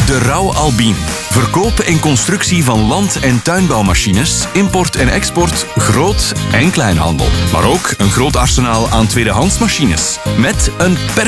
De Rauw Albin. Verkoop en constructie van land- en tuinbouwmachines, import en export, groot- en kleinhandel. Maar ook een groot arsenaal aan tweedehandsmachines. Met een perfect